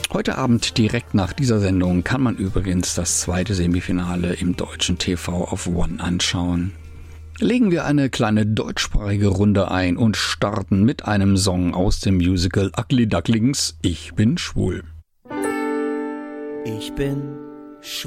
Heute Abend direkt nach dieser Sendung kann man übrigens das zweite Semifinale im deutschen TV auf One anschauen. Legen wir eine kleine deutschsprachige Runde ein und starten mit einem Song aus dem Musical Ugly Ducklings Ich bin schwul. Ich bin schwul.